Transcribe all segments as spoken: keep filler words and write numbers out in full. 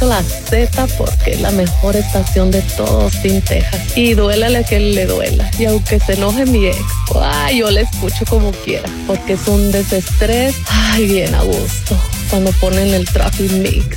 escucho la Z porque es la mejor estación de todo Austin, Texas. Y duélale a quien le duela. Y aunque se enoje mi ex, ay, yo le escucho como quiera. Porque es un desestrés, ay, bien a gusto. Cuando ponen el Traffic Mix.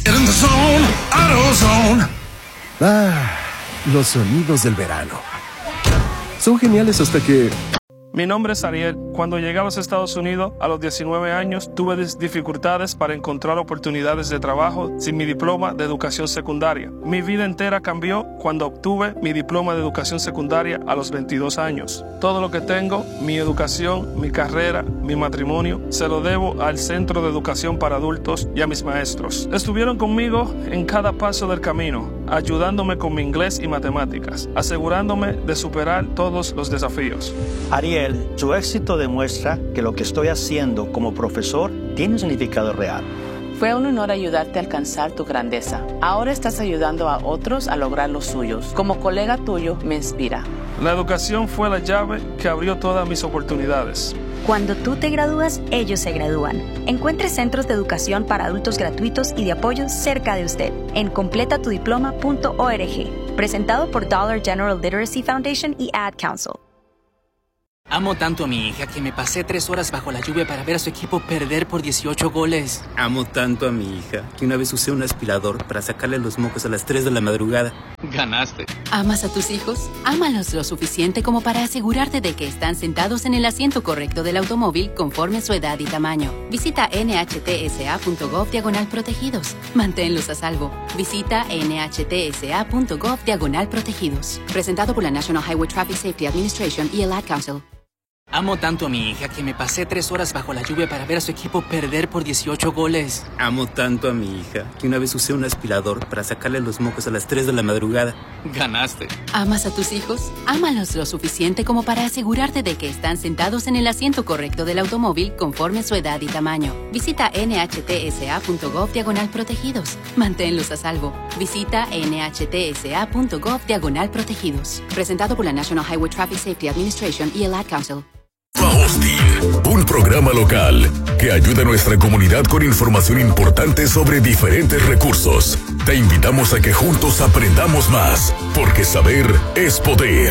Ah, los sonidos del verano. Son geniales hasta que... Mi nombre es Ariel. Cuando llegué a los Estados Unidos a los diecinueve años, tuve dificultades para encontrar oportunidades de trabajo sin mi diploma de educación secundaria. Mi vida entera cambió cuando obtuve mi diploma de educación secundaria a los veintidós años. Todo lo que tengo, mi educación, mi carrera, mi matrimonio, se lo debo al Centro de Educación para Adultos y a mis maestros. Estuvieron conmigo en cada paso del camino, ayudándome con mi inglés y matemáticas, asegurándome de superar todos los desafíos. Ariel, su éxito demuestra que lo que estoy haciendo como profesor tiene un significado real. Fue un honor ayudarte a alcanzar tu grandeza. Ahora estás ayudando a otros a lograr los suyos. Como colega tuyo, me inspira. La educación fue la llave que abrió todas mis oportunidades. Cuando tú te gradúas, ellos se gradúan. Encuentre centros de educación para adultos gratuitos y de apoyo cerca de usted en completa tu diploma punto org. Presentado por Dollar General Literacy Foundation y Ad Council. Amo tanto a mi hija que me pasé tres horas bajo la lluvia para ver a su equipo perder por dieciocho goles. Amo tanto a mi hija que una vez usé un aspirador para sacarle los mocos a las tres de la madrugada. Ganaste. ¿Amas a tus hijos? Ámalos lo suficiente como para asegurarte de que están sentados en el asiento correcto del automóvil conforme su edad y tamaño. Visita nhtsa.gov diagonal protegidos. Manténlos a salvo. Visita nhtsa.gov diagonal protegidos. Presentado por la National Highway Traffic Safety Administration y el Ad Council. Amo tanto a mi hija que me pasé tres horas bajo la lluvia para ver a su equipo perder por dieciocho goles. Amo tanto a mi hija que una vez usé un aspirador para sacarle los mocos a las tres de la madrugada. Ganaste. ¿Amas a tus hijos? Ámalos lo suficiente como para asegurarte de que están sentados en el asiento correcto del automóvil conforme su edad y tamaño. Visita nhtsa.gov diagonal protegidos. Manténlos a salvo. Visita nhtsa.gov diagonal protegidos. Presentado por la National Highway Traffic Safety Administration y el Ad Council. Austin, un programa local que ayuda a nuestra comunidad con información importante sobre diferentes recursos. Te invitamos a que juntos aprendamos más, porque saber es poder.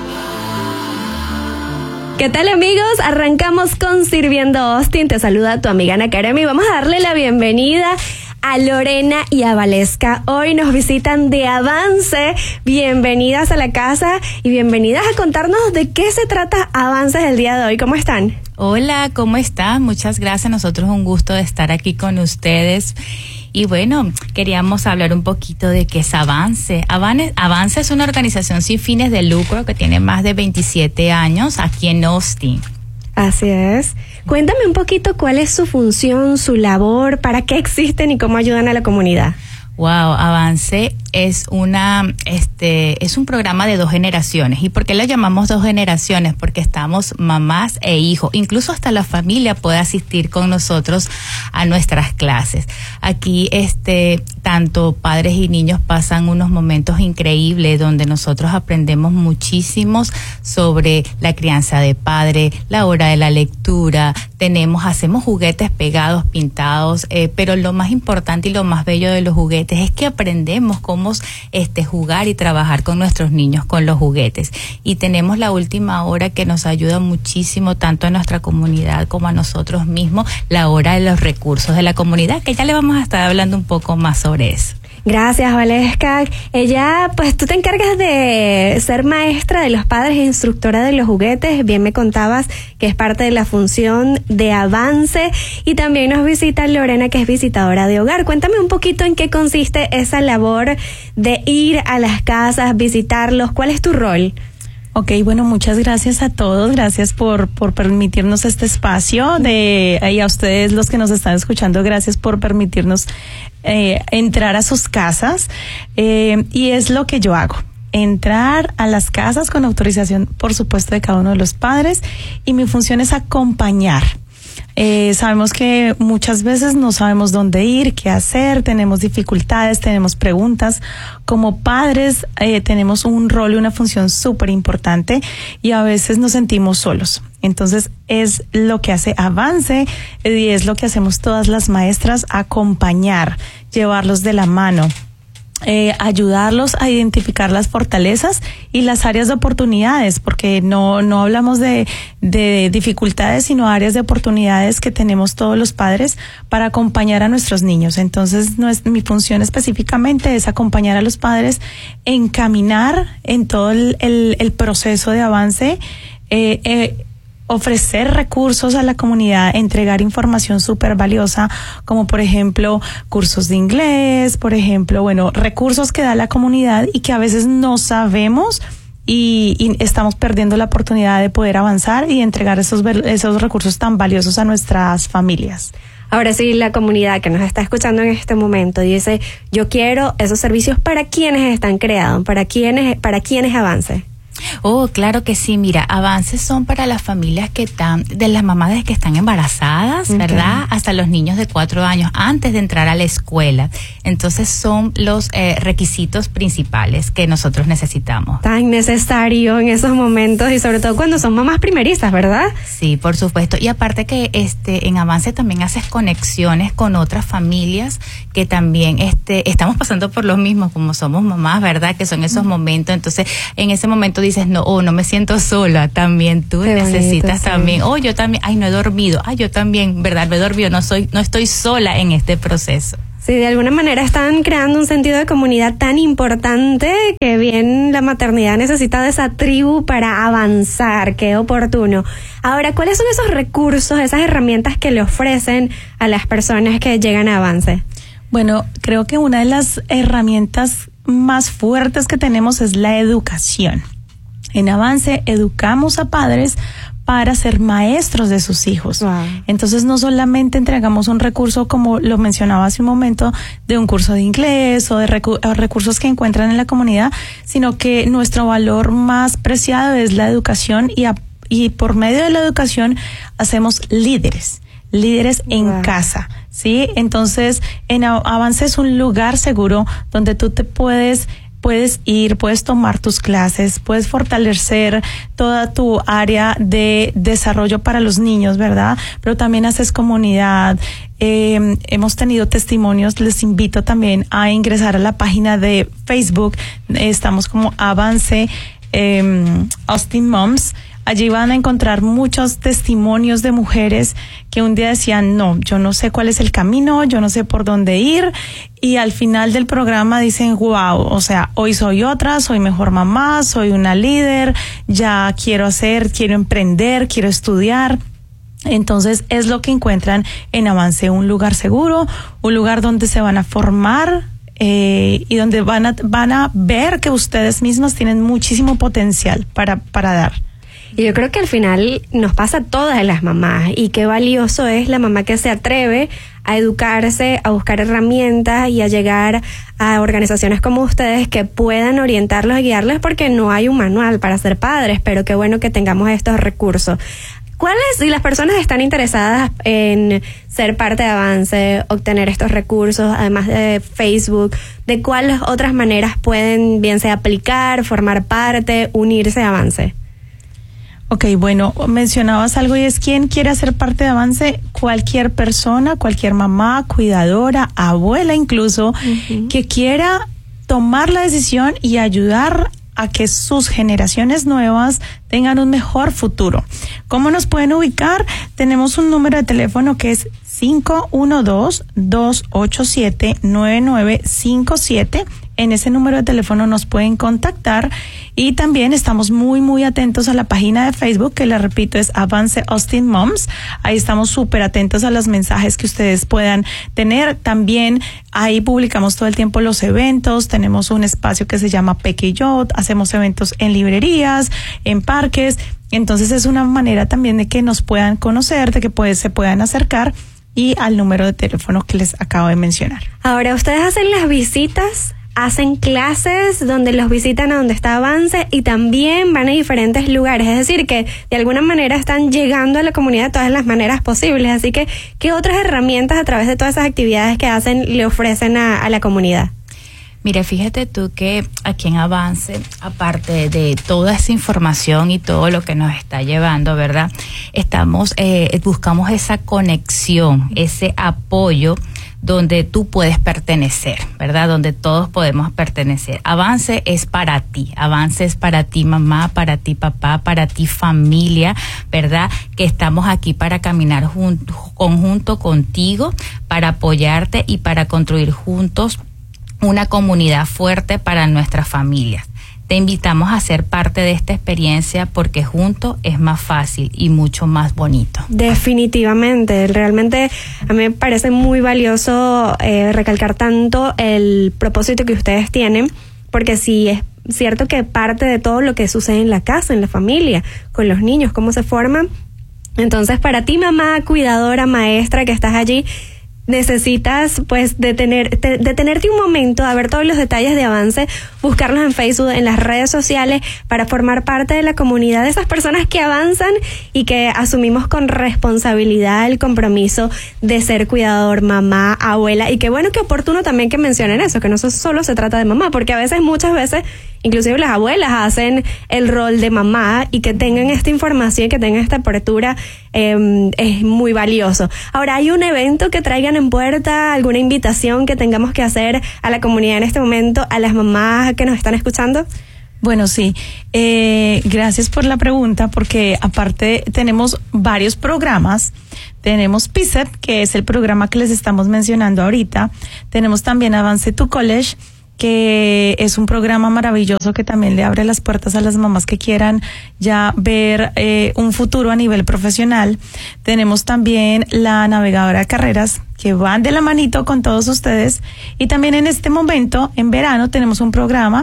¿Qué tal, amigos? Arrancamos con Sirviendo Austin. Te saluda tu amiga Ana Karemi. Vamos a darle la bienvenida a Lorena y a Valesca. Hoy nos visitan de Avance. Bienvenidas a la casa y bienvenidas a contarnos de qué se trata Avances el día de hoy. ¿Cómo están? Hola, ¿cómo están? Muchas gracias. Nosotros un gusto de estar aquí con ustedes. Y bueno, queríamos hablar un poquito de qué es Avance. Avance. Avance es una organización sin fines de lucro que tiene más de veintisiete años aquí en Austin. Así es. Cuéntame un poquito cuál es su función, su labor, para qué existen y cómo ayudan a la comunidad. Wow, Avance es una, este, es un programa de dos generaciones. ¿Y por qué lo llamamos dos generaciones? Porque estamos mamás e hijos. Incluso hasta la familia puede asistir con nosotros a nuestras clases. Aquí, este, tanto padres y niños pasan unos momentos increíbles donde nosotros aprendemos muchísimos sobre la crianza de padre, la hora de la lectura. Tenemos, hacemos juguetes pegados, pintados, eh, pero lo más importante y lo más bello de los juguetes es que aprendemos cómo este, jugar y trabajar con nuestros niños con los juguetes. Y tenemos la última hora que nos ayuda muchísimo tanto a nuestra comunidad como a nosotros mismos, la hora de los recursos de la comunidad, que ya le vamos a estar hablando un poco más sobre eso. Gracias, Valesca. Ella, pues tú te encargas de ser maestra de los padres e instructora de los juguetes. Bien me contabas que es parte de la función de Avance. Y también nos visita Lorena, que es visitadora de hogar. Cuéntame un poquito en qué consiste esa labor de ir a las casas, visitarlos. ¿Cuál es tu rol? Ok, bueno, muchas gracias a todos, gracias por por permitirnos este espacio, de y a ustedes los que nos están escuchando, gracias por permitirnos eh, entrar a sus casas, eh, y es lo que yo hago, entrar a las casas con autorización, por supuesto, de cada uno de los padres, y mi función es acompañar. Eh, sabemos que muchas veces no sabemos dónde ir, qué hacer, tenemos dificultades, tenemos preguntas. Como padres eh, tenemos un rol y una función súper importante y a veces nos sentimos solos. Entonces es lo que hace Avance y es lo que hacemos todas las maestras, acompañar, llevarlos de la mano. Eh, ayudarlos a identificar las fortalezas y las áreas de oportunidades, porque no, no hablamos de, de dificultades, sino áreas de oportunidades que tenemos todos los padres para acompañar a nuestros niños. Entonces, no es, mi función específicamente es acompañar a los padres en caminar en todo el, el, el proceso de avance, eh, eh, ofrecer recursos a la comunidad, entregar información súper valiosa, como por ejemplo cursos de inglés, por ejemplo, bueno, recursos que da la comunidad y que a veces no sabemos y, y estamos perdiendo la oportunidad de poder avanzar y entregar esos, esos recursos tan valiosos a nuestras familias. Ahora sí, la comunidad que nos está escuchando en este momento dice, yo quiero esos servicios, ¿para quiénes están creados? ¿Para quiénes, para quiénes Avance? Oh, claro que sí. Mira, avances son para las familias que están, de las mamás que están embarazadas, okay, ¿verdad? Hasta los niños de cuatro años antes de entrar a la escuela. Entonces son los eh, requisitos principales que nosotros necesitamos. Tan necesario en esos momentos y sobre todo cuando son mamás primerizas, ¿verdad? Sí, por supuesto. Y aparte que este en Avance también haces conexiones con otras familias que también este estamos pasando por lo mismo, como somos mamás, ¿verdad? Que son esos momentos. Entonces, en ese momento dices, no, oh, no me siento sola, también tú Qué necesitas bonito, también, sí. oh, yo también, ay, no he dormido, ay, yo también, verdad, no he dormido, no soy, no estoy sola en este proceso. Sí, de alguna manera están creando un sentido de comunidad tan importante que bien la maternidad necesita de esa tribu para avanzar, qué oportuno. Ahora, ¿cuáles son esos recursos, esas herramientas que le ofrecen a las personas que llegan a Avance? Bueno, creo que una de las herramientas más fuertes que tenemos es la educación. En Avance educamos a padres para ser maestros de sus hijos. Wow. Entonces no solamente entregamos un recurso, como lo mencionaba hace un momento, de un curso de inglés o de recu- o recursos que encuentran en la comunidad, sino que nuestro valor más preciado es la educación y, a, y por medio de la educación hacemos líderes, líderes en wow. casa. Sí, entonces en Avance es un lugar seguro donde tú te puedes puedes ir, puedes tomar tus clases, puedes fortalecer toda tu área de desarrollo para los niños, ¿verdad? Pero también haces comunidad. Eh, hemos tenido testimonios, les invito también a ingresar a la página de Facebook, estamos como Avance eh, Austin Moms. Allí van a encontrar muchos testimonios de mujeres que un día decían, no, yo no sé cuál es el camino, yo no sé por dónde ir, y al final del programa dicen, wow, o sea, hoy soy otra, soy mejor mamá, soy una líder, ya quiero hacer, quiero emprender, quiero estudiar. Entonces es lo que encuentran en Avance, un lugar seguro, un lugar donde se van a formar, eh, y donde van a, van a ver que ustedes mismos tienen muchísimo potencial para, para dar. Y yo creo que al final nos pasa a todas las mamás, y qué valioso es la mamá que se atreve a educarse, a buscar herramientas y a llegar a organizaciones como ustedes que puedan orientarlos y guiarlos, porque no hay un manual para ser padres, pero qué bueno que tengamos estos recursos. ¿Cuáles, si las personas están interesadas en ser parte de Avance, obtener estos recursos, además de Facebook, de cuáles otras maneras pueden, bien sea aplicar, formar parte, unirse a Avance? Ok, bueno, mencionabas algo y es quién quiere hacer parte de Avance, cualquier persona, cualquier mamá, cuidadora, abuela incluso, uh-huh. que quiera tomar la decisión y ayudar a que sus generaciones nuevas tengan un mejor futuro. ¿Cómo nos pueden ubicar? Tenemos un número de teléfono que es cinco uno dos, dos ocho siete, nueve nueve cinco siete. En ese número de teléfono nos pueden contactar, y también estamos muy, muy atentos a la página de Facebook, que la repito es Avance Austin Moms. Ahí estamos súper atentos a los mensajes que ustedes puedan tener. También ahí publicamos todo el tiempo los eventos. Tenemos un espacio que se llama Pequeyot. Hacemos eventos en librerías, en parques. Entonces es una manera también de que nos puedan conocer, de que pues, se puedan acercar, y al número de teléfono que les acabo de mencionar. Ahora, ¿ustedes hacen las visitas? Hacen clases donde los visitan a donde está Avance, y también van a diferentes lugares, es decir, que de alguna manera están llegando a la comunidad de todas las maneras posibles. Así que, ¿qué otras herramientas a través de todas esas actividades que hacen le ofrecen a, a la comunidad? Mira, fíjate tú que aquí en Avance, aparte de toda esa información y todo lo que nos está llevando, ¿verdad? Estamos, eh, buscamos esa conexión, ese apoyo donde tú puedes pertenecer, ¿verdad? Donde todos podemos pertenecer. Avance es para ti, Avance es para ti mamá, para ti papá, para ti familia, ¿verdad? Que estamos aquí para caminar junto, conjunto contigo, para apoyarte y para construir juntos una comunidad fuerte para nuestras familias. Te invitamos a ser parte de esta experiencia porque juntos es más fácil y mucho más bonito. Definitivamente, realmente a mí me parece muy valioso eh, recalcar tanto el propósito que ustedes tienen, porque sí es cierto que parte de todo lo que sucede en la casa, en la familia, con los niños, cómo se forman. Entonces, para ti, mamá, cuidadora, maestra que estás allí, necesitas pues detener, te, detenerte un momento a ver todos los detalles de Avance, buscarlos en Facebook, en las redes sociales, para formar parte de la comunidad de esas personas que avanzan y que asumimos con responsabilidad el compromiso de ser cuidador, mamá, abuela. Y qué bueno, qué oportuno también que mencionen eso, que no solo se trata de mamá, porque a veces, muchas veces, inclusive las abuelas hacen el rol de mamá, y que tengan esta información y que tengan esta apertura eh, es muy valioso. Ahora, ¿hay un evento que traigan en puerta, alguna invitación que tengamos que hacer a la comunidad en este momento, a las mamás que nos están escuchando? Bueno, sí. Eh, gracias por la pregunta, porque aparte tenemos varios programas. Tenemos P I S E P, que es el programa que les estamos mencionando ahorita. Tenemos también Avance tu College, que es un programa maravilloso que también le abre las puertas a las mamás que quieran ya ver eh, un futuro a nivel profesional. Tenemos también la navegadora de carreras, que van de la manito con todos ustedes. Y también en este momento, en verano, tenemos un programa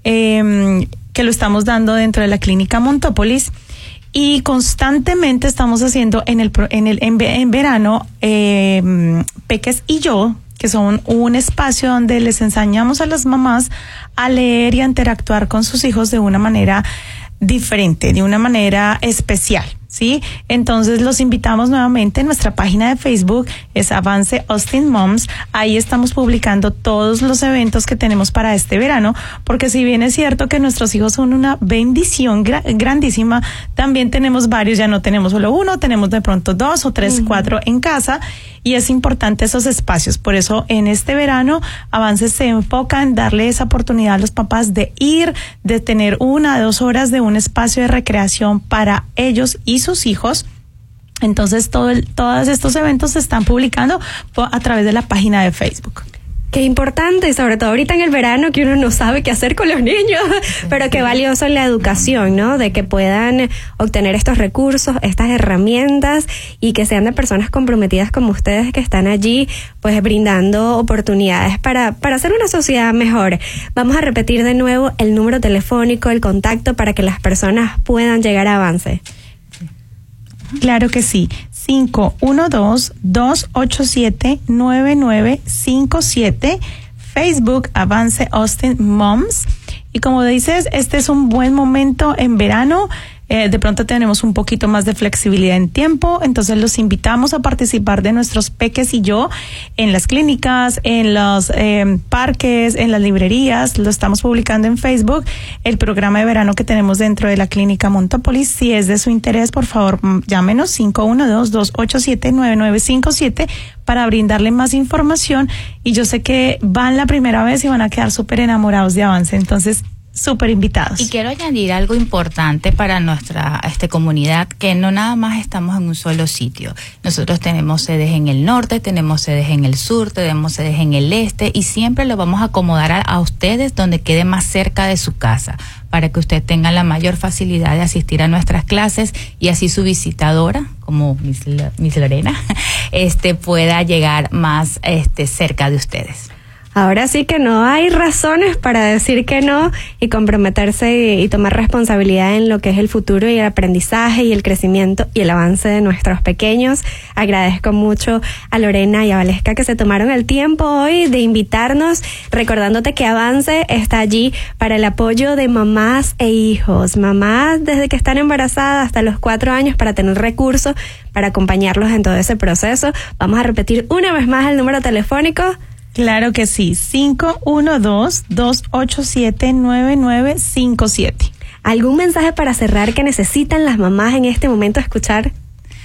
eh, que lo estamos dando dentro de la clínica Montópolis. Y constantemente estamos haciendo en el en el en, en verano eh, Peques y Yo, que son un espacio donde les enseñamos a las mamás a leer y a interactuar con sus hijos de una manera diferente, de una manera especial, ¿sí? Entonces los invitamos nuevamente. En nuestra página de Facebook es Avance Austin Moms. Ahí estamos publicando todos los eventos que tenemos para este verano, porque si bien es cierto que nuestros hijos son una bendición gra- grandísima, también tenemos varios, ya no tenemos solo uno, tenemos de pronto dos o tres, uh-huh. cuatro en casa, y es importante esos espacios. Por eso en este verano Avance se enfoca en darle esa oportunidad a los papás de ir, de tener una o dos horas de un espacio de recreación para ellos y sus hijos. Entonces todo el, todos estos eventos se están publicando a través de la página de Facebook. Qué importante, y sobre todo ahorita en el verano, que uno no sabe qué hacer con los niños, pero qué valioso la educación, ¿no? De que puedan obtener estos recursos, estas herramientas, y que sean de personas comprometidas como ustedes, que están allí, pues brindando oportunidades para, para hacer una sociedad mejor. Vamos a repetir de nuevo el número telefónico, el contacto, para que las personas puedan llegar a Avance. Claro que sí. cinco uno dos, dos ocho siete, nueve nueve cinco siete. Facebook Avance Austin Moms. Y como dices, este es un buen momento en verano. Eh, de pronto tenemos un poquito más de flexibilidad en tiempo, entonces los invitamos a participar de nuestros Peques y Yo en las clínicas, en los eh, parques, en las librerías. Lo estamos publicando en Facebook, el programa de verano que tenemos dentro de la clínica Montópolis. Si es de su interés, por favor, llámenos cinco uno dos, dos ocho siete, nueve nueve cinco siete para brindarle más información. Y yo sé que van la primera vez y van a quedar súper enamorados de Avance, entonces súper invitados. Y quiero añadir algo importante para nuestra este, comunidad, que no nada más estamos en un solo sitio. Nosotros tenemos sedes en el norte, tenemos sedes en el sur, tenemos sedes en el este, y siempre lo vamos a acomodar a, a ustedes donde quede más cerca de su casa, para que usted tenga la mayor facilidad de asistir a nuestras clases, y así su visitadora, como Miss, Miss Lorena, este, pueda llegar más este, cerca de ustedes. Ahora sí que no hay razones para decir que no, y comprometerse y, y tomar responsabilidad en lo que es el futuro y el aprendizaje y el crecimiento y el avance de nuestros pequeños. Agradezco mucho a Lorena y a Valesca que se tomaron el tiempo hoy de invitarnos, recordándote que Avance está allí para el apoyo de mamás e hijos, mamás desde que están embarazadas hasta los cuatro años, para tener recursos para acompañarlos en todo ese proceso. Vamos a repetir una vez más el número telefónico. Claro que sí, cinco uno dos, dos ocho siete, nueve nueve cinco siete. ¿Algún mensaje para cerrar que necesitan las mamás en este momento escuchar?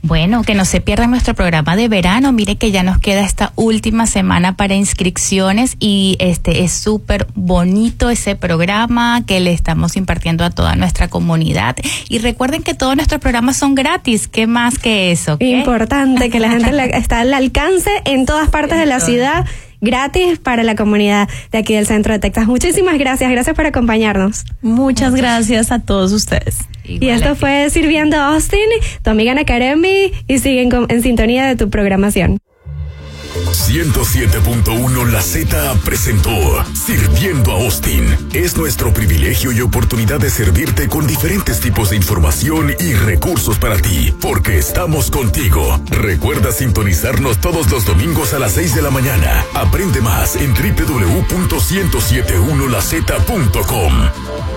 Bueno, que no se pierdan nuestro programa de verano. Mire que ya nos queda esta última semana para inscripciones y este es súper bonito ese programa que le estamos impartiendo a toda nuestra comunidad. Y recuerden que todos nuestros programas son gratis. ¿Qué más que eso? ¿Qué? Importante que la gente la, está al alcance en todas partes de la ciudad, gratis para la comunidad de aquí del centro de Texas. Muchísimas gracias, gracias por acompañarnos. Muchas gracias a todos ustedes. Igual y esto fue Sirviendo a Austin, tu amiga Ana Karemi, y siguen con, en sintonía de tu programación. ciento siete punto uno La Z presentó Sirviendo a Austin. Es nuestro privilegio y oportunidad de servirte con diferentes tipos de información y recursos para ti, porque estamos contigo. Recuerda sintonizarnos todos los domingos a las seis de la mañana. Aprende más en doble u doble u doble u punto ciento setenta y uno la z punto com.